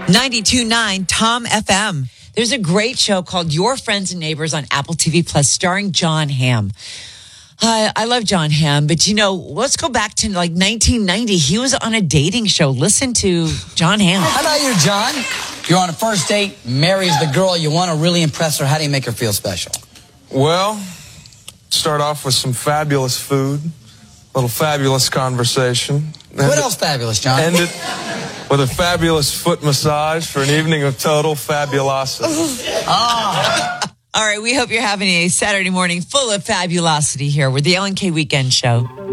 92.9 Tom FM. There's a great show called Your Friends and Neighbors on Apple TV Plus starring Jon Hamm. I love Jon Hamm, but let's go back to like 1990. He was on a dating show. Listen to Jon Hamm. How about you, John? You're on a first date, marries the girl you want to really impress her. How do you make her feel special? Well, start off with some fabulous food, a little fabulous conversation. What else fabulous, John? End it with a fabulous foot massage for an evening of total fabulosity. All right, we hope you're having a Saturday morning full of fabulosity here with the Ellen K Weekend Show.